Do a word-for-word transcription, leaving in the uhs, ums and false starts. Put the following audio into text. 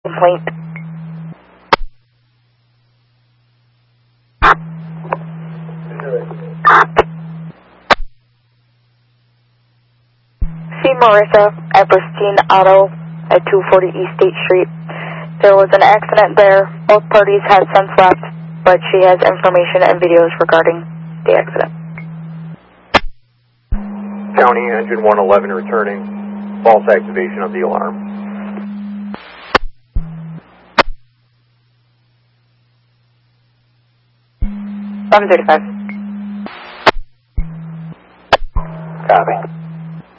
Complaint. See Marissa at Pristine Auto at two forty East State Street. There was an accident there. Both parties have since left, but she has information and videos regarding the accident. County Engine one eleven returning. False activation of the alarm. seven thirty-five. Copy.